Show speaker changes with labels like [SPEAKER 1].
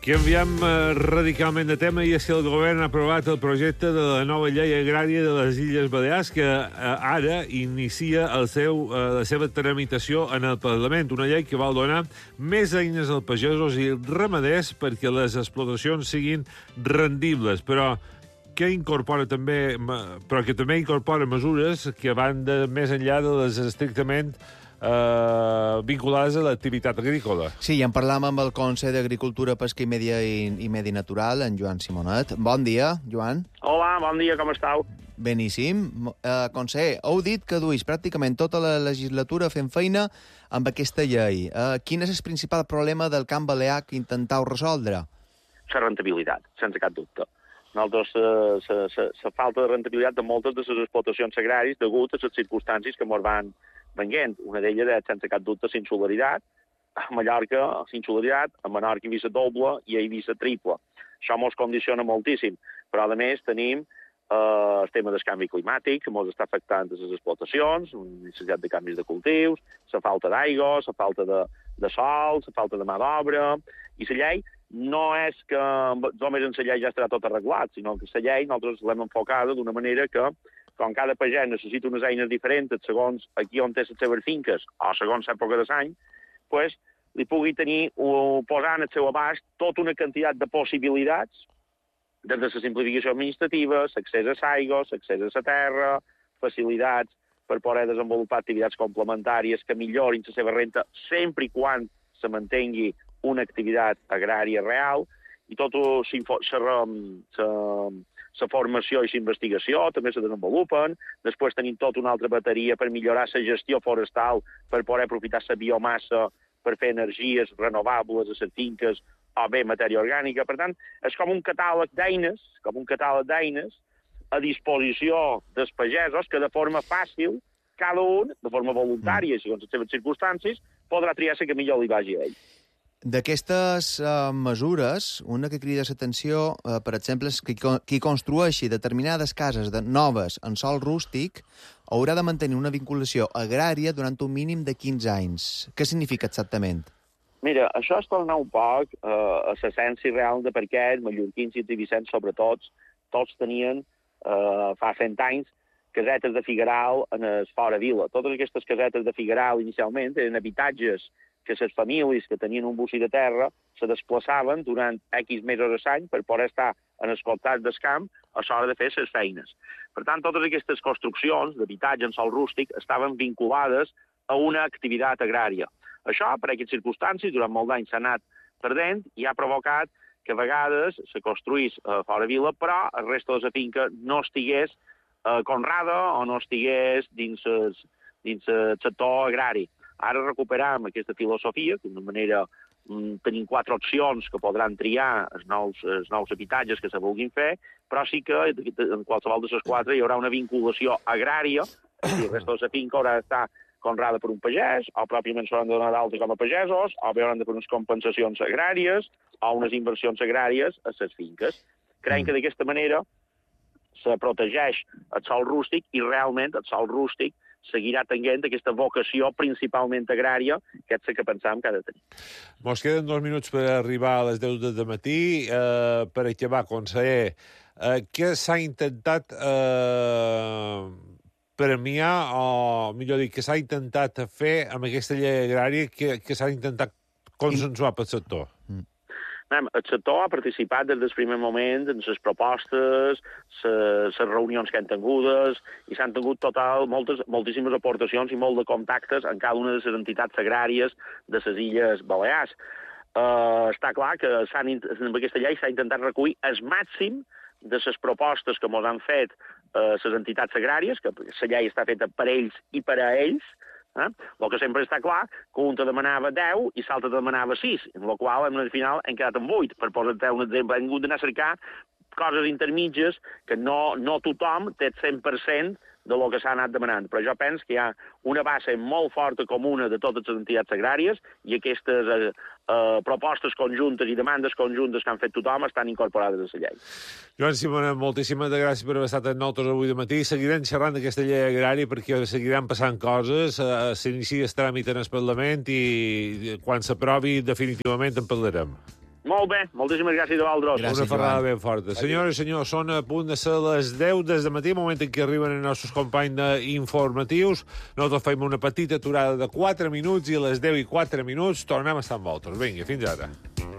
[SPEAKER 1] Canviem radicalment de tema i és que el govern ha aprovat el projecte de la nova llei agrària de les Illes Balears que ara inicia la seva tramitació en el Parlament. Una llei que vol donar més eines als pagesos i ramaders perquè les explotacions siguin rendibles, però que també incorpora mesures que van més enllà de les estrictament vinculades a l'activitat agrícola.
[SPEAKER 2] Sí, ja en parlàvem amb el Consell d'Agricultura, Pesca i Medi Natural, en Joan Simonet. Bon dia, Joan.
[SPEAKER 3] Hola, bon dia, com estàu?
[SPEAKER 2] Beníssim. Conseller, heu dit que duis pràcticament tota la legislatura fent feina amb aquesta llei. Quin és el principal problema del camp balear que intentau resoldre?
[SPEAKER 3] La rentabilitat, sense cap dubte. Nosaltres, la falta de rentabilitat de moltes de les explotacions agràries degut a les circumstàncies que ens van venint. Una d'elles és, sense cap dubte, la insularitat. A Mallorca, la insularitat, a Menorca hi havia doble i hi havia triple. Això ens condiciona moltíssim. Però, a més, tenim el tema del canvi climàtic, que ens està afectant les explotacions, la necessitat de canvis de cultius, la falta d'aigua, la falta de sol, la falta de mà d'obra. I la llei no és que només en la llei ja estarà tot arreglat, sinó que la llei nosaltres l'hem enfocada d'una manera que, com cada pagès necessita unes eines diferents segons aquí on té les seves finques o segons l'època de l'any, pues, li pugui tenir posant al seu abast tota una quantitat de possibilitats des de la simplificació administrativa, l'accés a l'aigua, l'accés a la terra, facilitats per poder desenvolupar activitats complementàries que millorin la seva renta sempre i quan se mantengui una activitat agrària real i tota la formació i la investigació també se desenvolupen. Després tenim tota una altra bateria per millorar la gestió forestal, per poder aprofitar la biomassa per fer energies renovables a les finques o bé matèria orgànica. Per tant, és com un catàleg d'eines a disposició dels pagesos que de forma fàcil, cada un, de forma voluntària, segons les seves circumstàncies, podrà triar la que millor li vagi a ell.
[SPEAKER 2] D'aquestes mesures, una que crida l'atenció, per exemple, és que qui construeixi determinades cases noves en sòl rústic haurà de mantenir una vinculació agrària durant un mínim de 15 anys. Què significa exactament?
[SPEAKER 3] Mira, això és tornar un poc a l'essència real de per què els mallorquins i els Vicents, sobretot, tots tenien fa 100 anys casetes de figueral en el fora vila. Totes aquestes casetes de figueral inicialment eren habitatges que les famílies que tenien un bocí de terra se desplaçaven durant X mesos a l'any per poder estar en els costats del camp a l'hora de fer les feines. Per tant, totes aquestes construccions d'habitatge en sòl rústic estaven vinculades a una activitat agrària. Això, per aquestes circumstàncies, durant molt d'anys s'ha anat perdent i ha provocat que a vegades se construís fora vila, però el resta de la finca no estigués conrada o no estigués dins el sector agrari. Ara recuperam aquesta filosofia, que d'una manera tenim 4 opcions que podran triar els nous habitatges que se vulguin fer, però sí que en qualsevol de les 4 hi haurà una vinculació agrària, i el resta de la finca haurà d'estar conrada per un pagès, o pròpiament s'hauran de donar d'alta com a pagesos, o bé hauran de fer unes compensacions agràries o unes inversions agràries a les finques. Creiem que d'aquesta manera se protegeix el sòl rústic i realment el sòl rústic seguirà tenint aquesta vocació principalment agrària, que és la que pensàvem que ha de tenir.
[SPEAKER 1] Mos queden 2 minuts per arribar a les 10 del matí. Per acabar, conseller, què s'ha intentat premiar, o millor dir, què s'ha intentat fer amb aquesta llei agrària que s'ha intentat consensuar pel sector?
[SPEAKER 3] El sector ha participat des del primer moment en les propostes, les reunions que han tingudes, i s'han tingut moltíssimes aportacions i molt de contactes en cada una de les entitats agràries de les Illes Balears. Està clar que amb aquesta llei s'ha intentat recollir el màxim de les propostes que ens han fet les entitats agràries, que la llei està feta per ells i per a ells. El que sempre està clar, que un te demanava 10 i l'altre te demanava 6, en la qual al final hem quedat amb 8. Per posar-te un exemple, hem hagut d'anar a cercar coses intermitges que no tothom té el 100% de lo que s'ha anat demanant. Però jo penso que hi ha una base molt forta comuna de totes les entitats agràries i aquestes propostes conjuntes i demandes conjuntes que han fet tothom estan incorporades a la llei.
[SPEAKER 1] Joan Simonet, moltíssimes gràcies per haver estat amb nosaltres avui de matí. Seguirem xerrant d'aquesta llei agrària perquè seguiran passant coses. S'inicia el tràmit en el Parlament i quan s'aprovi definitivament en parlarem.
[SPEAKER 3] Molt bé, moltíssimes gràcies a vosaltres.
[SPEAKER 2] Gràcies,
[SPEAKER 1] Una ferrada
[SPEAKER 2] Joan.
[SPEAKER 1] ben forta. Senyores i senyors, són a punt de ser les 10 des de matí, moment en què arriben els nostres companys informatius. Nosaltres fem una petita aturada de 4 minuts i a les 10 i 4 minuts tornem a estar amb vosaltres. Vinga, fins ara.